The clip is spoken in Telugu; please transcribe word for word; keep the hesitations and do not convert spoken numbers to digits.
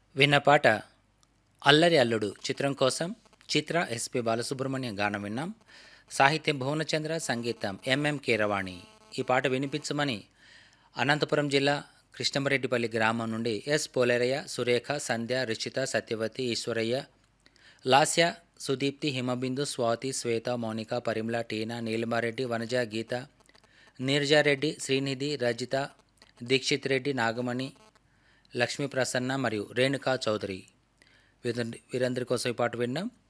విన్న పాట అల్లరి అల్లుడు చిత్రం కోసం చిత్ర ఎస్పి బాలసుబ్రహ్మణ్యం గానం విన్నాం. సాహిత్యం భువనచంద్ర, సంగీతం ఎంఎం కీరవాణి. ఈ పాట వినిపించమని అనంతపురం జిల్లా కృష్ణమరెడ్డిపల్లి గ్రామం నుండి ఎస్ పోలేరయ్య, సురేఖ, సంధ్య, రిషిత, సత్యవతి, ఈశ్వరయ్య, లాస్య, సుదీప్తి, హిమబిందు, స్వాతి, శ్వేత, మౌనిక, పరిమళ, టీనా, నీలిమారెడ్డి, వనజ, గీత, నీరజారెడ్డి, శ్రీనిధి, రజిత, దీక్షిత్ రెడ్డి, నాగమణి, లక్ష్మీ ప్రసన్న మరియు రేణుకా చౌదరి. వీరందరి వీరందరి కోసం ఈ పాట విన్నాం.